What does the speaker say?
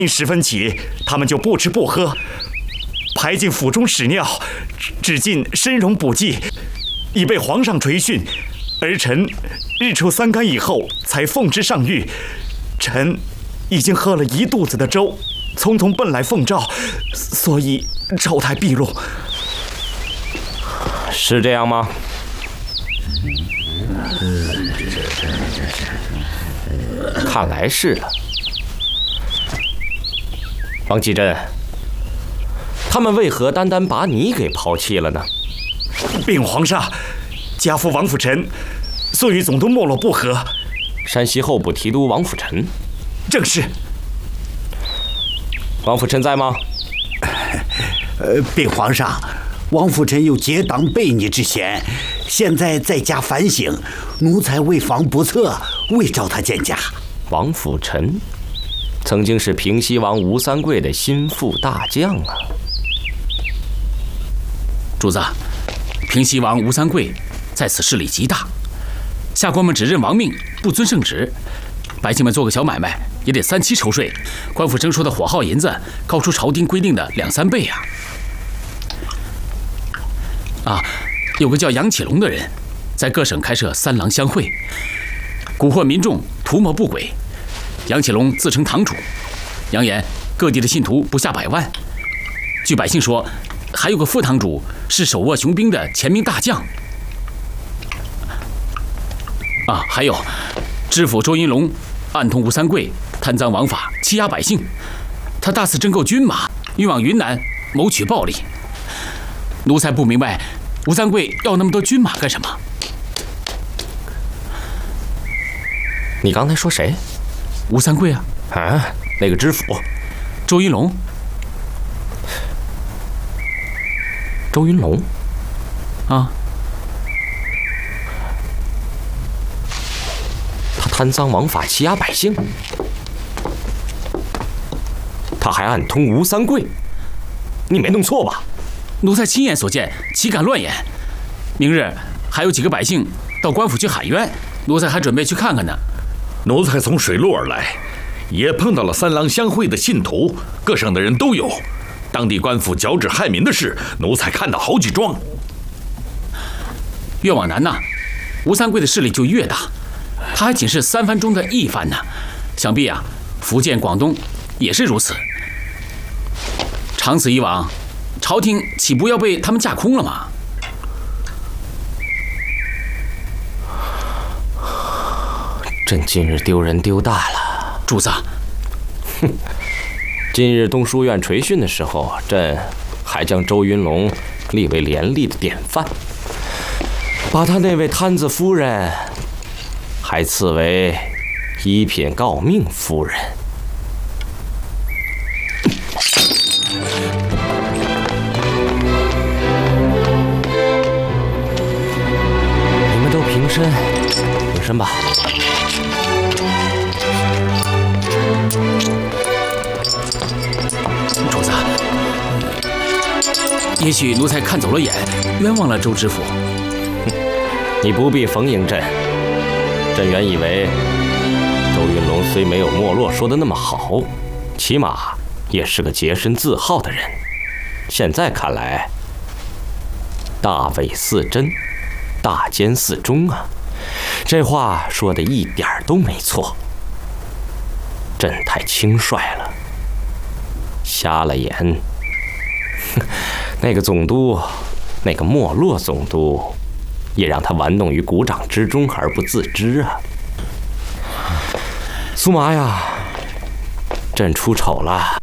时分起，他们就不吃不喝，排进府中屎尿，只尽参茸补剂，已被皇上垂训。儿臣日出3竿以后才奉之上谕，臣已经喝了1肚子的粥，匆匆奔来奉诏，所以丑态毕露。 是这样吗？看来是了。王继珍，他们为何单单把你给抛弃了呢？ 禀皇上，家父王辅臣素与总督没落不和。 山西候补提督王辅臣， 正是。 王辅臣在吗？ 禀皇上，王辅臣有结党悖逆之嫌，现在在家反省，奴才为防不测，未召他见驾。 王辅臣曾经是平西王吴三桂的心腹大将啊。 主子，平西王吴三桂在此势力极大，下官们只认王命，不遵圣旨。百姓们做个小买卖也得3、7筹税，官府征收的火耗银子高出朝廷规定的2、3倍啊！有个叫杨启龙的人，在各省开设3郎相会，蛊惑民众，图谋不轨。杨启龙自称堂主，扬言各地的信徒不下100万。据百姓说，还有个副堂主是手握雄兵的前明大将。还有知府周云龙暗通吴三桂，贪赃枉法，欺压百姓。他大肆征购军马，运往云南谋取暴利。奴才不明白，吴三桂要那么多军马干什么？ 你刚才说谁？ 吴三桂啊！ 那个知府周云龙。 周云龙他贪赃枉法，欺压百姓，他还暗通吴三桂，你没弄错吧？ 奴才亲眼所见，岂敢乱言？明日还有几个百姓到官府去喊冤，奴才还准备去看看呢。 奴才从水路而来，也碰到了3郎相会的信徒，各省的人都有。当地官府绞指害民的事，奴才看到好几桩。 越往南吴三桂的势力就越大，他还仅是3藩中的1藩呢。想必福建、广东也是如此。长此以往，朝廷岂不要被他们架空了吗？ 朕今日丢人丢大了。 主子， 今日东书院垂训的时候，朕还将周云龙立为廉吏的典范，把他那位摊子夫人还赐为1品诰命夫人。你们都平身，平身吧。 主子，也许奴才看走了眼，冤枉了周知府。 你不必逢迎朕，朕原以为周云龙虽没有没落说的那么好，起码也是个洁身自好的人。现在看来，大伪似真，大奸似忠啊！这话说的一点都没错。朕太轻率了，瞎了眼。那个总督，那个没落总督，也让他玩弄于股掌之中而不自知啊！苏麻呀，朕出丑了。